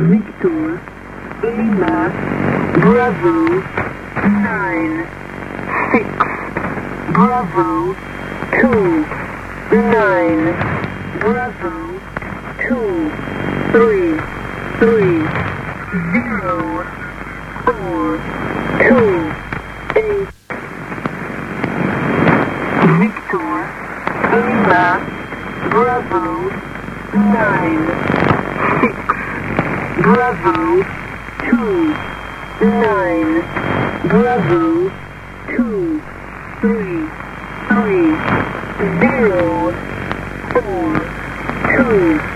Victor, Lima, Bravo, 9, 6, Bravo, 2, 9, Bravo, 2, 3, 3, 0, 4, 2, 8. Victor, Lima, Bravo, 9, 6, Bravo, 2, 9, Bravo, 2, 3, 3, 0, 4, 2.